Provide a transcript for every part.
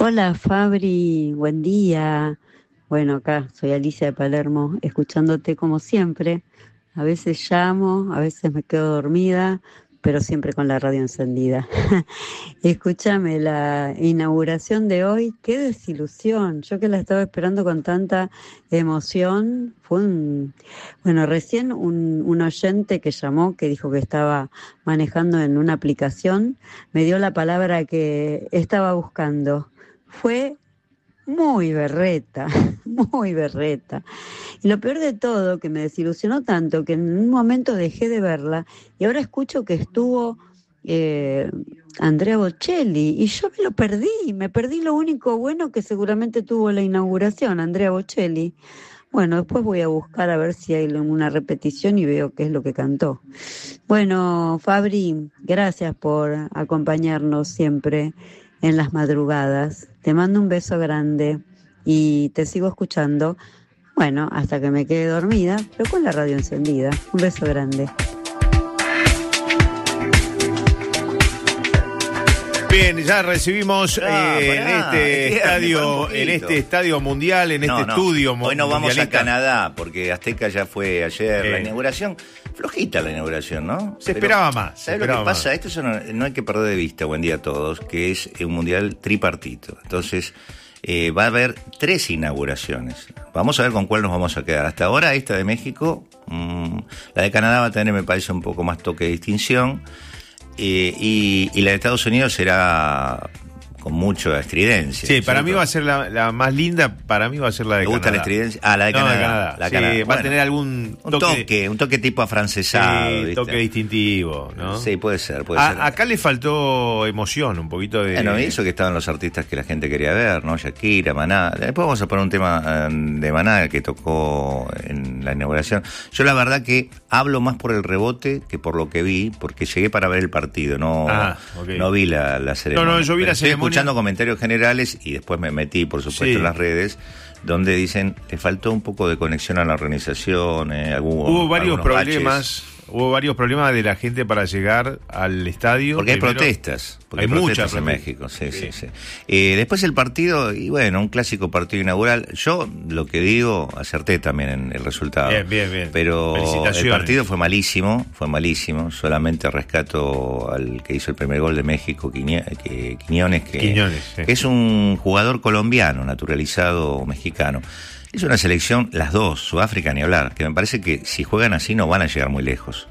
Hola Fabri, buen día. Bueno, acá soy Alicia de Palermo, escuchándote como siempre. A veces llamo, a veces me quedo dormida, pero siempre con la radio encendida. Escúchame, la inauguración de hoy, qué desilusión. Yo que la estaba esperando con tanta emoción. Bueno, recién un oyente que llamó, que dijo que estaba manejando en una aplicación, me dio la palabra que estaba buscando. Fue muy berreta, muy berreta. Y lo peor de todo, que me desilusionó tanto, que en un momento dejé de verla y ahora escucho que estuvo eh, Andrea Bocelli y yo me perdí lo único bueno que seguramente tuvo la inauguración, Andrea Bocelli. Bueno, después voy a buscar a ver si hay una repetición y veo qué es lo que cantó. Bueno, Fabri, gracias por acompañarnos siempre en las madrugadas. Te mando un beso grande y te sigo escuchando, bueno, hasta que me quede dormida, pero con la radio encendida. Un beso grande. Bien, ya recibimos en este estadio mundial, en este estudio mundial. Hoy nos vamos a Canadá, porque Azteca ya fue ayer la inauguración. Flojita la inauguración, ¿no? Se esperaba más. ¿Sabes lo que pasa? Esto no hay que perder de vista, buen día a todos, que es un mundial tripartito. Entonces, va a haber 3 inauguraciones. Vamos a ver con cuál nos vamos a quedar. Hasta ahora, esta de México, la de Canadá va a tener, me parece, un poco más toque de distinción. Y la de Estados Unidos será con mucha estridencia. Sí, para mí va a ser la más linda, para mí va a ser la de Canadá. ¿Te gusta la estridencia? La de Canadá. La Canadá. Sí, va a tener algún toque tipo afrancesado. Sí, ¿viste? Toque distintivo, ¿no? Sí, puede ser. Acá le faltó emoción, un poquito de... Bueno, eso que estaban los artistas que la gente quería ver, ¿no? Shakira, Maná. Después vamos a poner un tema de Maná que tocó en la inauguración. Yo la verdad que hablo más por el rebote que por lo que vi, porque llegué para ver el partido, no vi la ceremonia. No, yo vi la ceremonia. Escuchando comentarios generales y después me metí, por supuesto, en las redes, donde dicen le faltó un poco de conexión a la organización. Hubo varios problemas. Hubo varios problemas de la gente para llegar al estadio. Porque hay protestas. Porque hay protestas en México. Sí. Después el partido, y bueno, un clásico partido inaugural. Yo lo que digo, acerté también en el resultado. Bien. Pero el partido fue malísimo. Solamente rescato al que hizo el primer gol de México, Quiñones, que es un jugador colombiano, naturalizado mexicano. Es una selección, las dos, Sudáfrica ni hablar, que me parece que si juegan así no van a llegar muy lejos.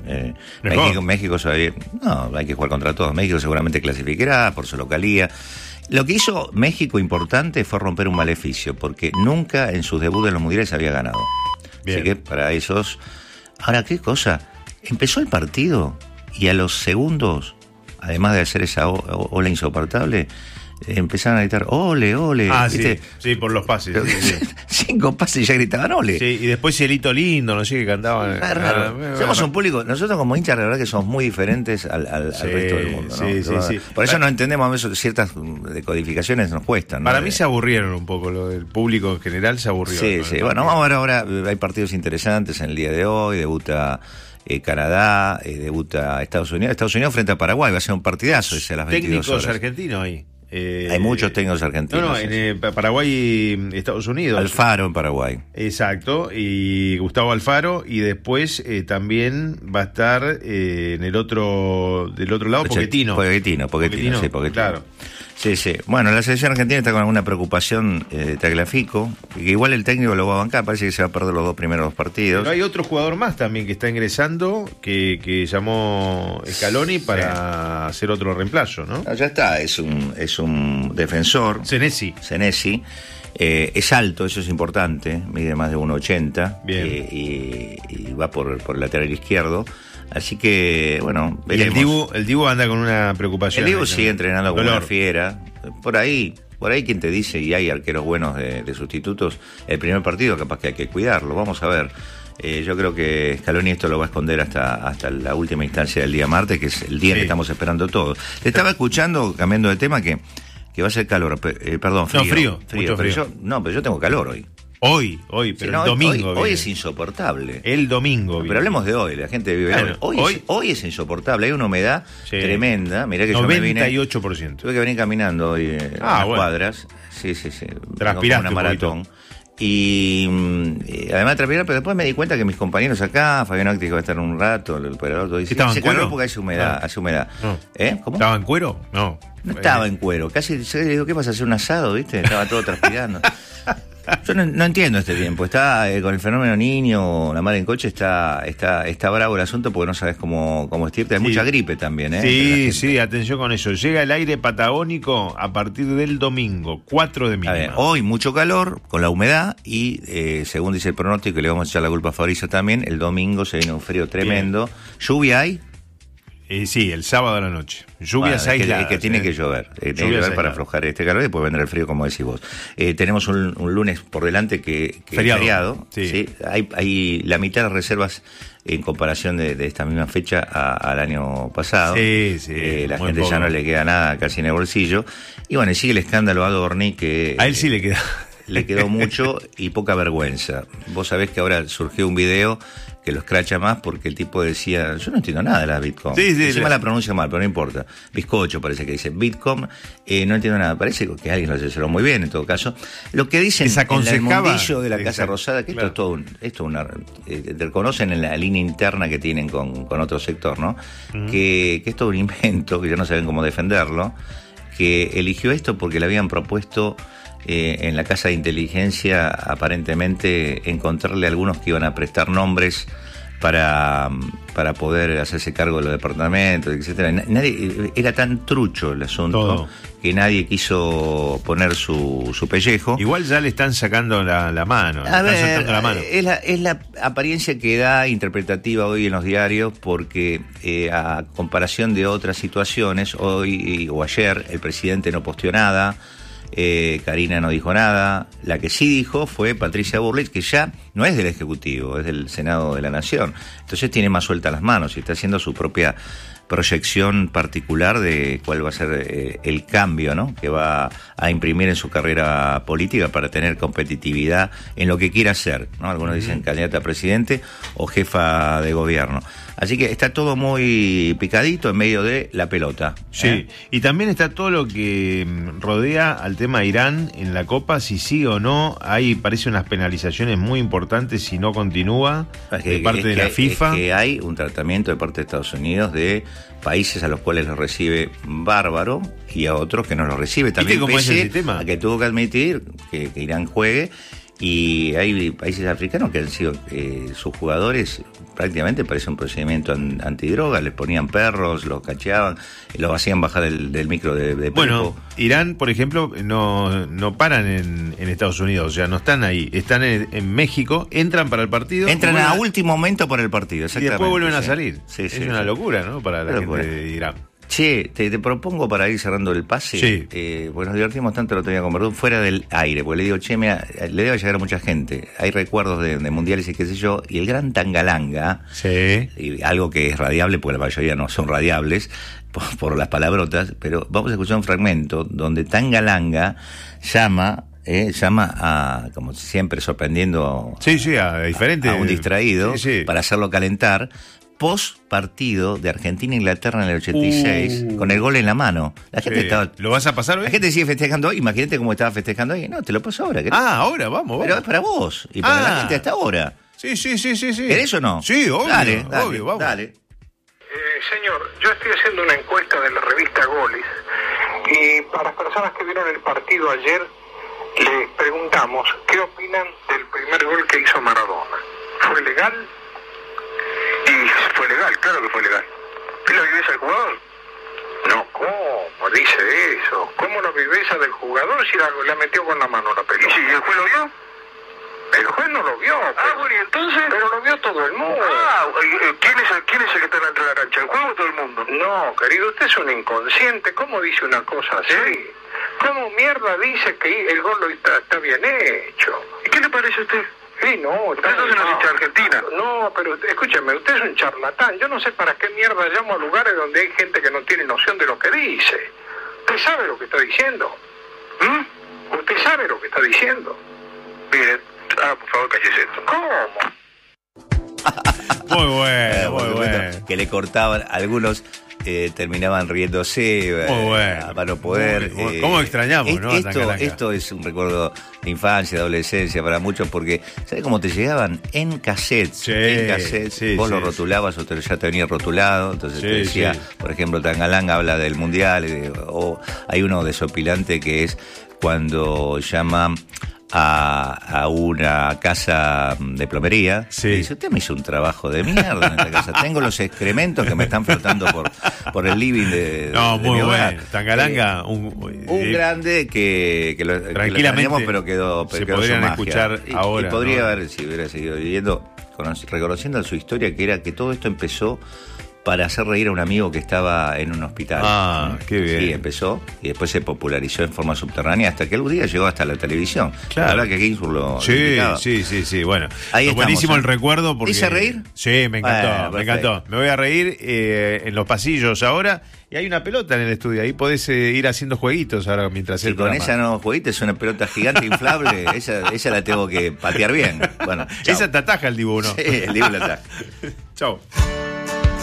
México no, hay que jugar contra todos. México seguramente clasificará por su localía. Lo que hizo México importante fue romper un maleficio, porque nunca en sus debuts en los mundiales había ganado. Bien. Así que para esos... Ahora, ¿qué cosa? Empezó el partido y a los segundos, además de hacer esa ola insoportable, empezaron a gritar ole, ¿viste? Sí, por los pases. 5 pases y ya gritaban ole. Sí, y después Cielito Lindo, no sé qué cantaban. Somos un público, nosotros como hinchas la verdad que somos muy diferentes al resto del mundo, ¿no? Sí. Por eso no entendemos a veces ciertas decodificaciones nos cuestan, ¿no? Para mí se aburrieron un poco, lo del público en general se aburrió. Sí. Bueno, vamos a ver ahora, hay partidos interesantes en el día de hoy, debuta Canadá, debuta Estados Unidos frente a Paraguay, va a ser un partidazo ese a las 22 horas. Técnicos argentinos ahí. Hay muchos técnicos argentinos. En Paraguay y Estados Unidos. Alfaro en Paraguay. Exacto, y Gustavo Alfaro, y después también va a estar del otro lado Pochettino. Pochettino. Claro. Sí. Bueno, la selección argentina está con alguna preocupación de Tagliafico, que igual el técnico lo va a bancar, parece que se va a perder los 2 primeros partidos. Pero hay otro jugador más también que está ingresando, que llamó Scaloni para hacer otro reemplazo, ¿no? Ya está, es un defensor. Senesi. Es alto, eso es importante, mide más de 1,80 y va por el lateral izquierdo. Así que, bueno, veremos. Y el Dibu anda con una preocupación. El Dibu sigue entrenando como una fiera. Por ahí quien te dice, y hay arqueros buenos de sustitutos, el primer partido capaz que hay que cuidarlo. Vamos a ver. Yo creo que Scaloni esto lo va a esconder hasta la última instancia del día martes, que es el día que estamos esperando todos. Te estaba escuchando, cambiando de tema, que va a ser calor. Perdón, frío. Mucho frío. Pero yo tengo calor hoy. Hoy, pero sí, no, el domingo. Hoy es insoportable. El domingo. Pero hablemos de hoy, la gente vive hoy es insoportable, hay una humedad tremenda. Mirá que 98%. Yo tuve que venir caminando hoy unas cuadras. Sí. Transpiraste una maratón. Y además de transpirar, pero después me di cuenta que mis compañeros acá, Fabián Octi, que va a estar un rato, el operador, todo dice, ¿estaba en cuero? Porque hace humedad, No. ¿Cómo? ¿Estaba en cuero? No estaba en cuero. Casi le digo, ¿qué pasa? ¿Hacer un asado, viste? Estaba todo transpirando. Yo no entiendo este tiempo. Está con el fenómeno niño, la madre en coche, está bravo el asunto porque no sabes cómo vestirte. Hay mucha gripe también, Sí, atención con eso. Llega el aire patagónico a partir del domingo, 4 de mínima. A ver, hoy mucho calor con la humedad y según dice el pronóstico, y le vamos a echar la culpa a Fabrizio también, el domingo se viene un frío tremendo. Bien. ¿Lluvia hay? Sí, el sábado a la noche. Lluvias aisladas. Que tiene que llover. Tiene que llover para aflojar este calor y después vendrá el frío, como decís vos. Tenemos un lunes por delante que feriado. Sí. Hay la mitad de las reservas en comparación de esta misma fecha al año pasado. Sí. La gente poco. Ya no le queda nada casi en el bolsillo. Y bueno, y sigue el escándalo a Dorni que... A él sí le queda. Le quedó mucho y poca vergüenza. Vos sabés que ahora surgió un video que lo escracha más porque el tipo decía, yo no entiendo nada de la Bitcoin. Encima la pronuncia mal, pero no importa. Bizcocho parece que dice Bitcoin, no entiendo nada. Parece que alguien lo asesoró muy bien en todo caso. Lo que dicen en el mundillo de la Casa Rosada, que esto es todo reconocen en la línea interna que tienen con otro sector, ¿no? Que es todo un invento, que ya no saben cómo defenderlo, que eligió esto porque le habían propuesto en la casa de inteligencia aparentemente encontrarle algunos que iban a prestar nombres para poder hacerse cargo de los departamentos, etcétera. Nadie, era tan trucho el asunto que nadie quiso poner su pellejo. Igual ya le están sacando la mano. Es la apariencia que da interpretativa hoy en los diarios porque a comparación de otras situaciones, hoy o ayer el presidente no posteó nada. Karina no dijo nada. La que sí dijo fue Patricia Bullrich, que ya no es del Ejecutivo, es del Senado de la Nación. Entonces tiene más sueltas las manos y está haciendo su propia proyección particular de cuál va a ser el cambio, ¿no?, que va a imprimir en su carrera política para tener competitividad en lo que quiera hacer, ¿no? Algunos dicen candidata a presidente o jefa de gobierno. Así que está todo muy picadito en medio de la pelota. Sí, y también está todo lo que rodea al tema de Irán en la Copa, si sí o no. Hay, parece, unas penalizaciones muy importantes si no continúa de parte de la FIFA. Es que hay un tratamiento de parte de Estados Unidos de países a los cuales los recibe bárbaro y a otros que no los recibe. También pese a que tuvo que admitir que Irán juegue. Y hay países africanos que han sido sus jugadores prácticamente parece un procedimiento antidroga, les ponían perros, los cacheaban, los hacían bajar del micro de Bueno, Irán, por ejemplo, no paran en Estados Unidos, o sea, no están ahí, están en México, entran para el partido. Entran a último momento por el partido, exactamente. Y después vuelven a salir. Es una locura, ¿no?, para la gente de Irán. Che, te propongo para ir cerrando el pase, porque nos divertimos tanto el otro día con Verdún fuera del aire, porque le digo, che, mira, le debe llegar a mucha gente, hay recuerdos de mundiales y qué sé yo, y el gran Tangalanga, y algo que es radiable, porque la mayoría no son radiables, por las palabrotas, pero vamos a escuchar un fragmento donde Tangalanga llama a, como siempre, sorprendiendo a diferentes, a un distraído, para hacerlo calentar, post partido de Argentina-Inglaterra en el 86, con el gol en la mano. La gente estaba... ¿Lo vas a pasar hoy? La gente sigue festejando hoy. Imagínate cómo estaba festejando hoy. No, te lo paso ahora. Ahora, vamos. Pero es para vos y para la gente hasta ahora. Sí. ¿Querés o no? Sí, obvio. Dale, vamos. Dale. Señor, yo estoy haciendo una encuesta de la revista Goles y para las personas que vieron el partido ayer les preguntamos qué opinan del primer gol que hizo Maradona. ¿Fue legal? Y fue legal, claro que fue legal. ¿Es la viveza del jugador? No, ¿cómo dice eso? ¿Cómo la viveza del jugador si la metió con la mano la pelota? ¿Y el juez lo vio? El juez no lo vio. Bueno, ¿y entonces? Pero lo vio todo el mundo. ¿Quién es el que está dentro de la cancha? ¿El juego o todo el mundo? No, querido, usted es un inconsciente. ¿Cómo dice una cosa así? ¿Cómo mierda dice que el gol está bien hecho? ¿Y qué le parece a usted? Sí, no, entonces no es Argentina. No, pero escúcheme, usted es un charlatán. Yo no sé para qué mierda llamo a lugares donde hay gente que no tiene noción de lo que dice. ¿Usted sabe lo que está diciendo? ¿Usted sabe lo que está diciendo? Mire, Ah, por favor, cállese. ¿Cómo? Muy bueno, muy bueno. Que le cortaban, algunos terminaban riéndose a mano poder. ¿Cómo extrañamos, no? Esto es un recuerdo de infancia, de adolescencia para muchos, porque ¿sabes cómo te llegaban? En cassettes. Sí, en cassettes. Sí, vos sí, lo rotulabas o ya te venía rotulado, entonces te decía, por ejemplo, Tangalanga habla del mundial, o hay uno desopilante que es cuando llama a una casa de plomería y dice, usted me hizo un trabajo de mierda en esta casa, tengo los excrementos que me están flotando por el living de muy mi hogar. bueno. Tangalanga, un grande que lo tranquilamente, pero quedó se podrían escuchar ahora, y podría haber, si hubiera seguido viviendo, reconociendo su historia, que era que todo esto empezó para hacer reír a un amigo que estaba en un hospital. Ah, qué bien. Sí, empezó y después se popularizó en forma subterránea hasta que algún día llegó hasta la televisión. Claro. La verdad que Ginsburg lo Sí. Bueno, ahí buenísimo el recuerdo. Porque... ¿Hice reír? Sí, me encantó, bueno, me encantó. Me voy a reír en los pasillos ahora. Y hay una pelota en el estudio, ahí podés ir haciendo jueguitos ahora mientras el programa. Con esa no jueguito, es una pelota gigante inflable, esa la tengo que patear bien. Bueno, chau. Esa te ataja el Dibu, ¿no? Sí, el Dibu la ataja. Chau.